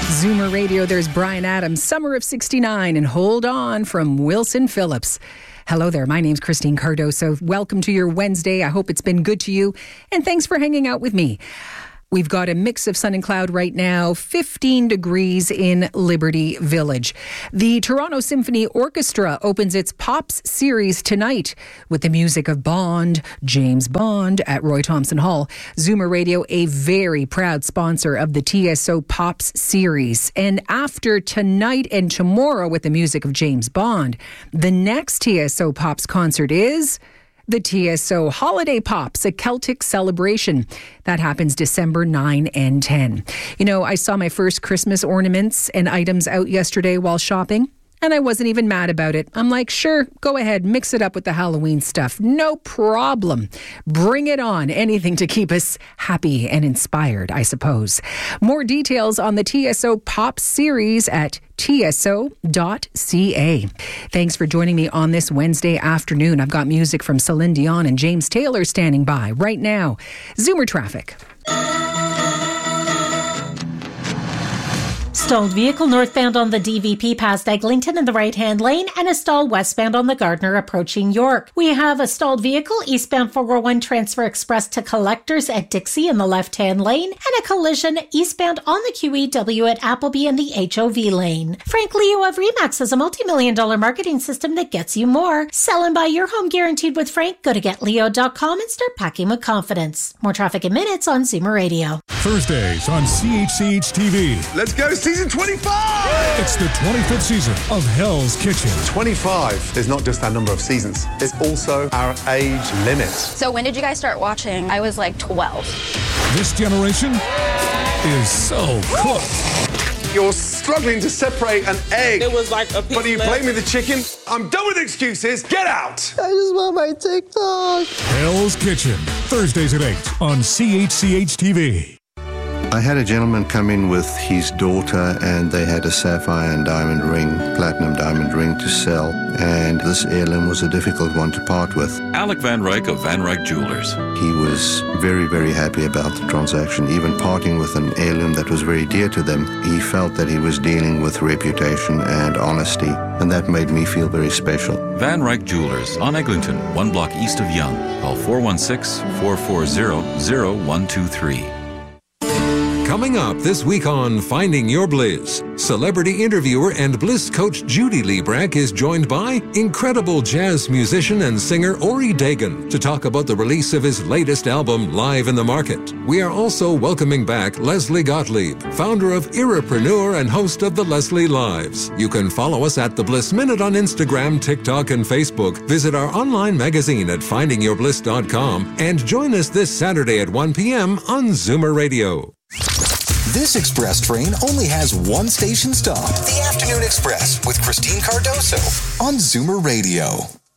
Zoomer Radio, there's Bryan Adams, Summer of 69, and Hold On from Wilson Phillips. Hello there, my name's Christine Cardoso. Welcome to your Wednesday. I hope it's been good to you, and thanks for hanging out with me. We've got a mix of sun and cloud right now, 15 degrees in Liberty Village. The Toronto Symphony Orchestra opens its Pops series tonight with the music of Bond, James Bond, at Roy Thomson Hall. Zoomer Radio, a very proud sponsor of the TSO Pops series. And after tonight and tomorrow with the music of James Bond, the next TSO Pops concert is the TSO Holiday Pops, a Celtic celebration. That happens December 9 and 10. You know, I saw my first Christmas ornaments and items out yesterday while shopping, and I wasn't even mad about it. I'm like, sure, go ahead, mix it up with the Halloween stuff. No problem. Bring it on. Anything to keep us happy and inspired, I suppose. More details on the TSO Pops series at tso.ca. Thanks for joining me on this Wednesday afternoon. I've got music from Celine Dion and James Taylor standing by right now. Zoomer traffic. Stalled vehicle northbound on the DVP past Eglinton in the right-hand lane, and a stall westbound on the Gardner approaching York. We have a stalled vehicle eastbound 401 Transfer Express to Collectors at Dixie in the left-hand lane, and a collision eastbound on the QEW at Appleby in the HOV lane. Frank Leo of Remax has a multi-million-dollar marketing system that gets you more. Sell and buy your home guaranteed with Frank. Go to getleo.com and start packing with confidence. More traffic in minutes on Zoomer Radio. Thursdays on CHCH TV. Let's go, season 25! It's the 25th season of Hell's Kitchen. 25 is not just our number of seasons, it's also our age limit. So when did you guys start watching? I was like 12. This generation is so cooked. You're struggling to separate an egg. It was like a piece but you left. blame me the chicken? I'm done with excuses. Get out! I just want my TikTok. Hell's Kitchen. Thursdays at 8 on CHCH TV. I had a gentleman come in with his daughter, and they had a sapphire and diamond ring, platinum diamond ring to sell, and this heirloom was a difficult one to part with. Alec Van Ryk of Van Ryk Jewelers. He was very, very happy about the transaction, even parting with an heirloom that was very dear to them. He felt that he was dealing with reputation and honesty, and that made me feel very special. Van Ryk Jewelers on Eglinton, 1 block east of Yonge. Call 416-440-0123. Coming up this week on Finding Your Bliss, celebrity interviewer and Bliss coach Judy Liebrecht is joined by incredible jazz musician and singer Ori Dagan to talk about the release of his latest album, Live in the Market. We are also welcoming back Leslie Gottlieb, founder of Irrepreneur and host of the Leslie Lives. You can follow us at The Bliss Minute on Instagram, TikTok, and Facebook. Visit our online magazine at findingyourbliss.com and join us this Saturday at 1 p.m. on Zoomer Radio. This express train only has one station stop. The Afternoon Express with Christine Cardoso on Zoomer Radio.